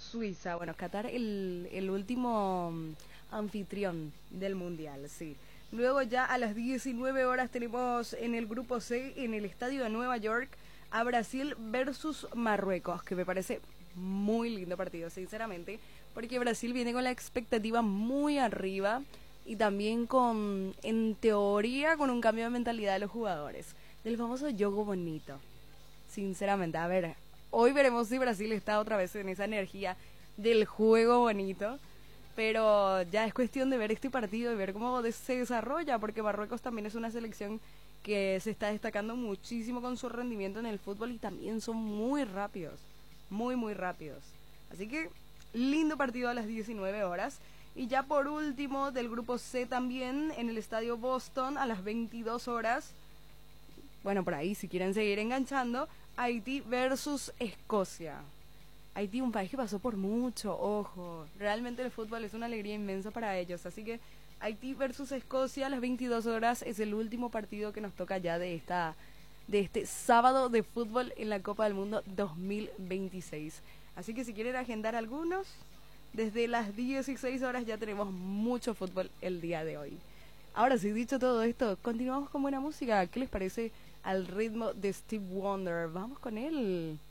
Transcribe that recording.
Suiza. Bueno, Qatar el último anfitrión del Mundial, sí. Luego ya a las 19 horas tenemos en el grupo C, en el estadio de Nueva York, a Brasil versus Marruecos, que me parece muy lindo partido, sinceramente, porque Brasil viene con la expectativa muy arriba y también con, en teoría, con un cambio de mentalidad de los jugadores. Del famoso juego bonito. Sinceramente, a ver, hoy veremos si Brasil está otra vez en esa energía del juego bonito, pero ya es cuestión de ver este partido y ver cómo se desarrolla, porque Marruecos también es una selección que se está destacando muchísimo con su rendimiento en el fútbol y también son muy rápidos, muy muy rápidos. Así que lindo partido a las 19 horas. Y ya por último, del grupo C también, en el estadio Boston a las 22 horas, bueno, por ahí si quieren seguir enganchando, Haití versus Escocia. Haití, un país que pasó por mucho, ojo. Realmente el fútbol es una alegría inmensa para ellos. Así que Haití versus Escocia a las 22 horas es el último partido que nos toca ya de este sábado de fútbol en la Copa del Mundo 2026. Así que si quieren agendar algunos, desde las 16 horas ya tenemos mucho fútbol el día de hoy. Ahora sí, dicho todo esto, continuamos con buena música. ¿Qué les parece al ritmo de Steve Wonder? Vamos con él.